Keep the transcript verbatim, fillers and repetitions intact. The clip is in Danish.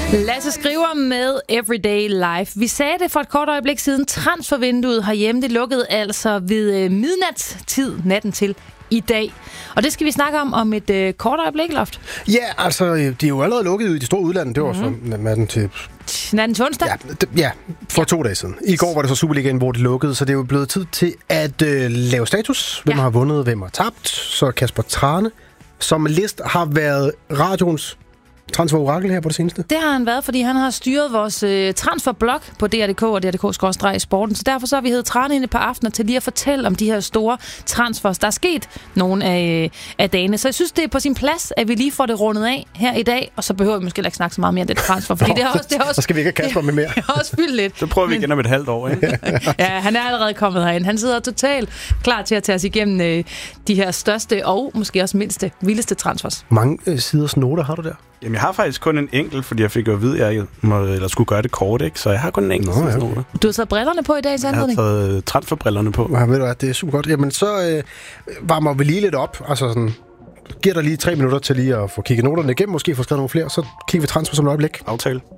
Lasse skriver med Everyday Life. Vi sagde det for et kort øjeblik siden. Transfervinduet herhjemme, det lukkede altså ved midnatstid natten til i dag. Og det skal vi snakke om om et øh, kort øjeblik, Loft. Ja, altså, de er jo allerede lukket i de store udlande. Det var mm-hmm. så natten til... Natten til onsdag? Ja, d- ja for ja. to dage siden. I går var det så Superligaen, hvor de lukkede, så det er jo blevet tid til at øh, lave status. Hvem ja. har vundet, hvem har tabt. Så Kasper Trane, som list har været radioens transfer-orakel her på det seneste. Det har han været, fordi han har styret vores øh, transferblog på D R punktum D K og D R punktum D K sporten. Så derfor så har vi heddet Trane ind et par aftener til lige at fortælle om de her store transfers, der er sket nogle af, af dagene. Så jeg synes, det er på sin plads, at vi lige får det rundet af her i dag, og så behøver vi måske ikke snakke så meget mere om det transfer, fordi det er også... Det er også så skal vi ikke have Kasper med mere. Det har også fyldt lidt. Så prøver vi igen om et halvt år, ikke? Ja, han er allerede kommet herind. Han sidder totalt klar til at tage os igennem øh, de her største og måske også mindste, vildeste transfers. Mange øh, siders noter har du der? Jamen, jeg har faktisk kun en enkelt, fordi jeg fik jo at vide, at jeg må, eller skulle gøre det kort, ikke? Så jeg har kun en enkelt. Nå, ja. Du har taget brillerne på i dag, Jeg har taget transferbrillerne på. Ja, ved du hvad, det er super godt. Jamen, så øh, varmer vi lige lidt op. Altså sådan, giver dig lige tre minutter til lige at få kigget noterne igennem, måske få skrevet nogle flere, så kigger vi transfer som et øjeblik. Aftale.